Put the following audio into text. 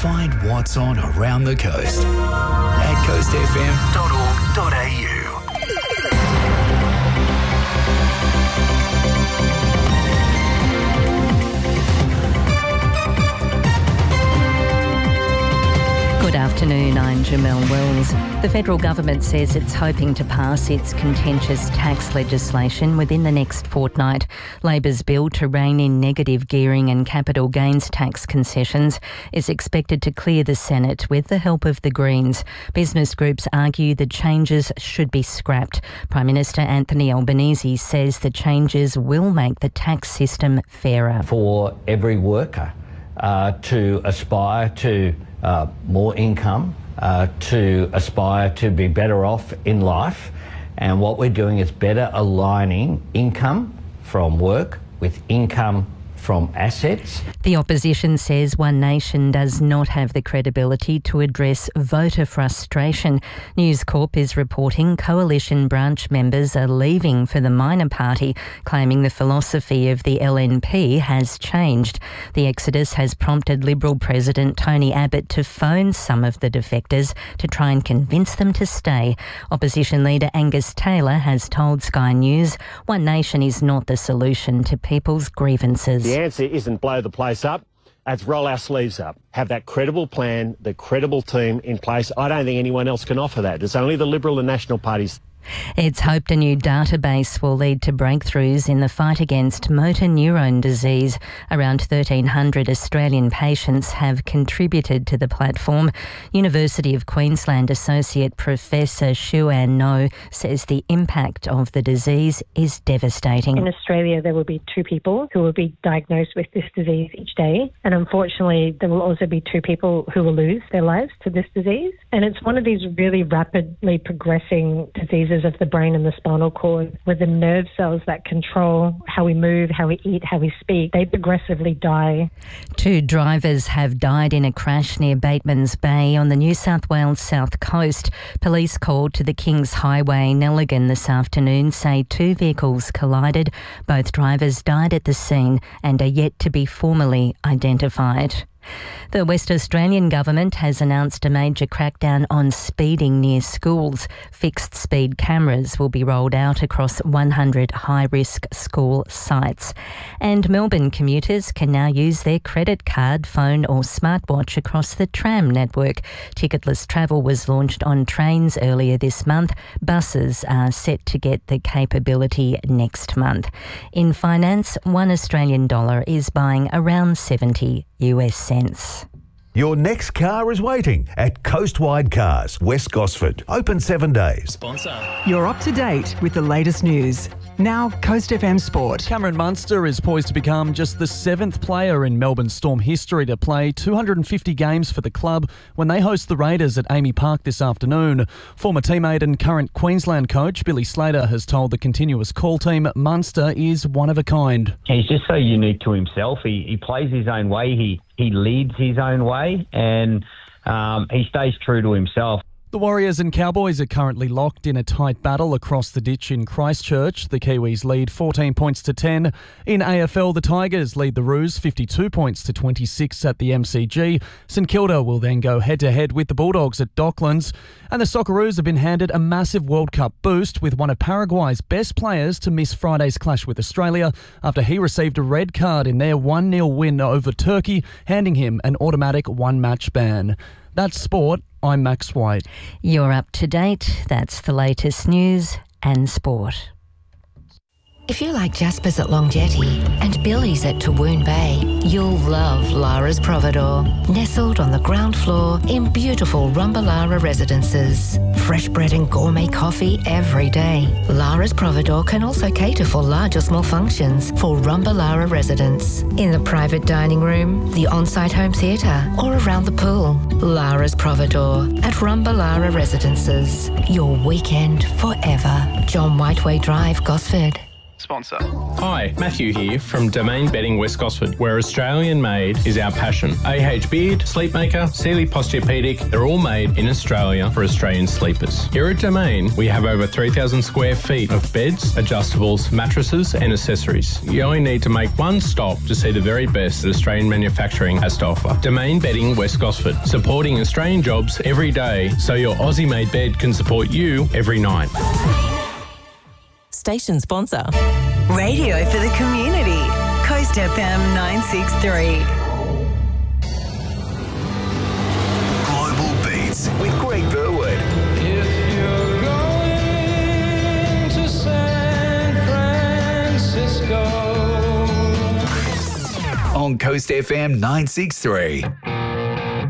Find what's on around the coast at coastfm.org.au. Good afternoon, I'm Jamelle Wells. The federal government says it's hoping to pass its contentious tax legislation within the next fortnight. Labor's bill to rein in negative gearing and capital gains tax concessions is expected to clear the Senate with the help of the Greens. Business groups argue the changes should be scrapped. Prime Minister Anthony Albanese says the changes will make the tax system fairer. For every worker to aspire to more income, to aspire to be better off in life. And what we're doing is better aligning income from work with income from assets. The opposition says One Nation does not have the credibility to address voter frustration. News Corp is reporting coalition branch members are leaving for the minor party, claiming the philosophy of the LNP has changed. The exodus has prompted Liberal President Tony Abbott to phone some of the defectors to try and convince them to stay. Opposition leader Angus Taylor has told Sky News One Nation is not the solution to people's grievances. The answer isn't blow the place up, it's roll our sleeves up. Have that credible plan, the credible team in place. I don't think anyone else can offer that. There's only the Liberal and National parties. It's hoped a new database will lead to breakthroughs in the fight against motor neurone disease. Around 1,300 Australian patients have contributed to the platform. University of Queensland Associate Professor Shuan No says the impact of the disease is devastating. In Australia, there will be 2 people who will be diagnosed with this disease each day. And unfortunately, there will also be 2 people who will lose their lives to this disease. And it's one of these really rapidly progressing diseases of the brain and the spinal cord, where the nerve cells that control how we move, how we eat, how we speak, they progressively die. 2 drivers have died in a crash near Batemans Bay on the New South Wales south coast. Police called to the Kings Highway, Nelligan, this afternoon say 2 vehicles collided. Both drivers died at the scene and are yet to be formally identified. The West Australian Government has announced a major crackdown on speeding near schools. Fixed speed cameras will be rolled out across 100 high-risk school sites. And Melbourne commuters can now use their credit card, phone or smartwatch across the tram network. Ticketless travel was launched on trains earlier this month. Buses are set to get the capability next month. In finance, $1 Australian is buying around 70 US cents. Your next car is waiting at Coastwide Cars, West Gosford. Open 7 days. You're up to date with the latest news. Now, Coast FM Sport. Cameron Munster is poised to become just the 7th player in Melbourne Storm history to play 250 games for the club when they host the Raiders at Amy Park this afternoon. Former teammate and current Queensland coach Billy Slater has told the Continuous Call team Munster is one of a kind. He's just so unique to himself. He plays his own way. He leads his own way, and he stays true to himself. The Warriors and Cowboys are currently locked in a tight battle across the ditch in Christchurch. The Kiwis lead 14 points to 10. In AFL, the Tigers lead the Roos 52 points to 26 at the MCG. St Kilda will then go head-to-head with the Bulldogs at Docklands. And the Socceroos have been handed a massive World Cup boost with one of Paraguay's best players to miss Friday's clash with Australia after he received a red card in their 1-0 win over Turkey, handing him an automatic 1-match ban. That's sport. I'm Max White. You're up to date. That's the latest news and sport. If you like Jasper's at Long Jetty and Billy's at Tawoon Bay, you'll love Lara's Providore. Nestled on the ground floor in beautiful Rumbalara residences. Fresh bread and gourmet coffee every day. Lara's Providore can also cater for large or small functions for Rumbalara residents. In the private dining room, the on-site home theatre, or around the pool. Lara's Providore at Rumbalara Residences. Your weekend forever. John Whiteway Drive, Gosford. sponsor. Hi, Matthew here from Domain Bedding West Gosford, where Australian made is our passion. AH Beard, Sleepmaker, Sealy Posturepedic, they're all made in Australia for Australian sleepers. Here at Domain, we have over 3,000 square feet of beds, adjustables, mattresses and accessories. You only need to make one stop to see the very best that Australian manufacturing has to offer. Domain Bedding West Gosford, supporting Australian jobs every day so your Aussie-made bed can support you every night. Station sponsor. Radio for the community. Coast FM 963. Global Beats with Greg Burwood. If you're going to San Francisco. On Coast FM 963.